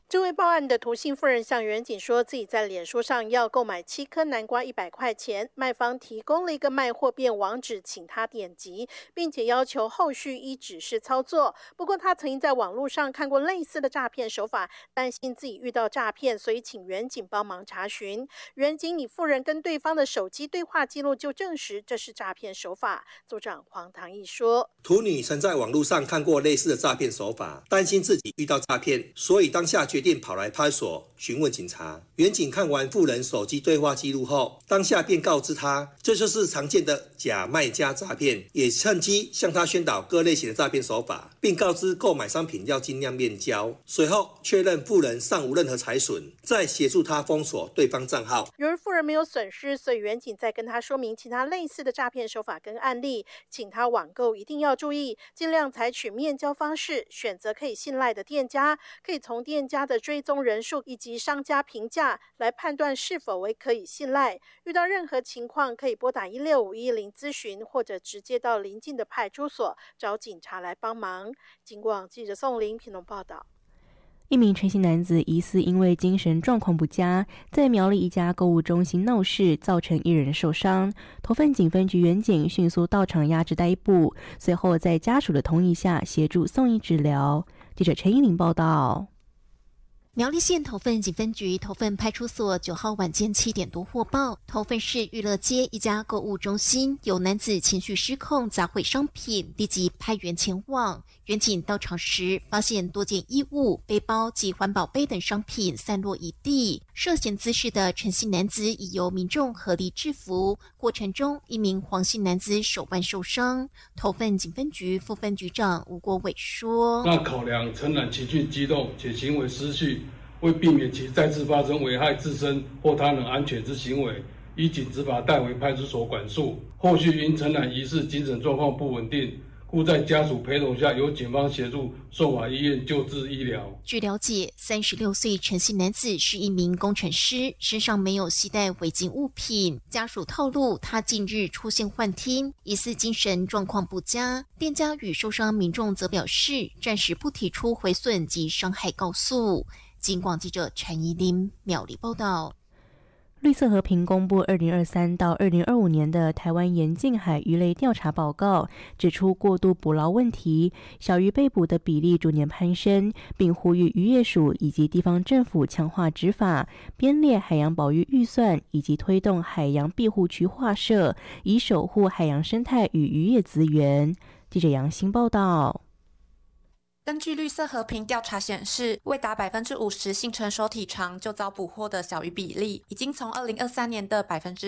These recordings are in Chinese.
这位报案的涂姓妇人向员警说，自己在脸书上要购买7颗南瓜100块钱，卖方提供了一个卖货便网址，请他点击，并且要求后续依指示操作。不过他曾经在网络上看过类似的诈骗手法，担心自己遇到诈骗，所以请员警帮忙查询。员警以妇人跟对方的手机对话记录就证实这是诈骗手法。组长黄唐毅说， 涂女曾在网络上看过类似的诈骗手法，担心自己遇到诈骗，所以当下决定跑来派出所询问警察。员警看完妇人手机对话记录后，当下便告知她，这就是常见的假卖家诈骗，也趁机向她宣导各类型的诈骗手法，并告知购买商品要尽量面交。随后确认妇人尚无任何财损，再协助她封锁对方账号。 由于妇人没有损失，所以员警在跟她说明其他类似的诈骗手法跟案例，请她网购一定要注意，尽量采取面交方式，选择可以信赖的店家，可以从店家的追踪人数以及商家评价来判断是否为可以信赖。遇到任何情况可以拨打16510咨询，或者直接到邻近的派出所找警察来帮忙。警广记者宋玲评论报道。 一名陈姓男子疑似因为精神状况不佳，在苗栗一家购物中心闹事，造成1人受伤。头份警分局员警迅速到场压制逮捕，随后在家属的同意下协助送医治疗。记者陈依玲报道。 苗栗县头份警分局头份派出所9号晚间7点多获报，头份市娱乐街一家购物中心有男子情绪失控砸毁商品，立即派员前往。员警到场时发现多件衣物、背包及环保杯等商品散落一地，涉嫌滋事的陈姓男子已由民众合力制服，过程中一名黄姓男子手腕受伤。头份警分局副分局长吴国伟说， 那考量承揽情绪激动且行为失序，为避免其再次发生危害自身或他人安全之行为，依警执法带回派出所管束。后续因承揽疑似精神状况不稳定，故在家属陪同下，由警方协助送往医院救治医疗。 据了解，36岁陈姓男子是一名工程师，身上没有携带违禁物品。家属透露，他近日出现幻听，疑似精神状况不佳。店家与受伤民众则表示，暂时不提出毁损及伤害告诉。警广记者陈怡琳苗栗报道。 绿色和平公布2023到2025年的台湾沿近海鱼类调查报告，指出过度捕捞问题，小鱼被捕的比例逐年攀升，并呼吁渔业署以及地方政府强化执法，编列海洋保育预算，以及推动海洋庇护区划设，以守护海洋生态与渔业资源。记者杨欣报道。 根据绿色和平调查显示，未达50%性成熟体长就遭捕获的小鱼比例，已经从2023年的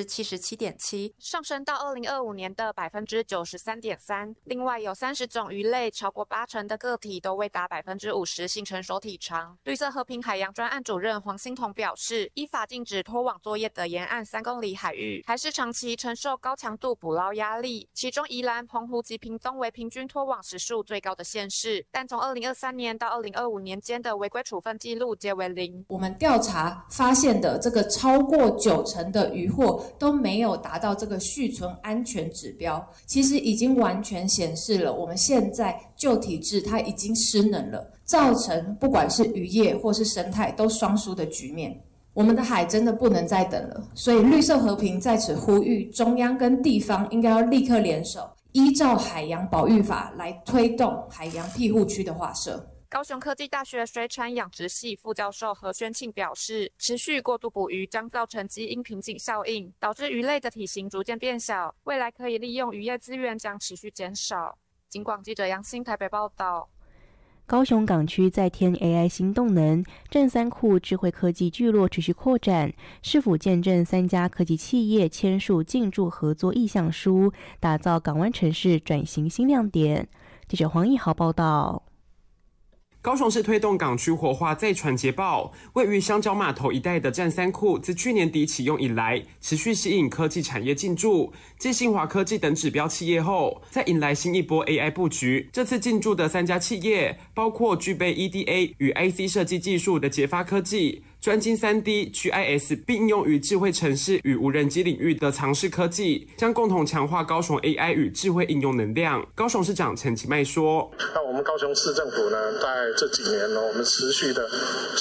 77.7%上升到2025年的93.3%。另外，有30种鱼类，超过80%的个体都未达50%性成熟体长。绿色和平海洋专案主任黄欣彤表示，依法禁止拖网作业的沿岸3公里海域，还是长期承受高强度捕捞压力，其中宜兰、澎湖及屏东为平均拖网时数最高的县市，但从2023年到2025年间的违规处分记录皆为0。 我们调查发现的这个超过90%的渔获都没有达到这个续存安全指标，其实已经完全显示了我们现在旧体制它已经失能了，造成不管是渔业或是生态都双输的局面。我们的海真的不能再等了，所以绿色和平在此呼吁中央跟地方应该要立刻联手，依照海洋保育法来推动海洋庇护区的划设。 高雄科技大学水产养殖系副教授何宣庆表示，持续过度捕鱼将造成基因瓶颈效应，导致鱼类的体型逐渐变小，未来可以利用渔业资源将持续减少。警广记者杨欣台北报道。 高雄港区再添 AI 新动能，正三库智慧科技聚落持续扩展，市府见证3家科技企业签署进驻合作意向书，打造港湾城市转型新亮点。记者黄义豪报道。 高雄市推动港区活化再传捷报，位于香蕉码头一带的战三库，自去年底启用以来，持续吸引科技产业进驻，继信华科技等指标企业后，再迎来新一波 AI 布局。这次进驻的3家企业，包括具备 EDA 与 IC 设计技术的捷发科技，专精 3D 去 IS 并应用于智慧城市与无人机领域的藏视科技，将共同强化高雄 AI 与智慧应用能量。高雄市长陈其迈说：“ 那我们高雄市政府呢，在这几年呢，我们持续的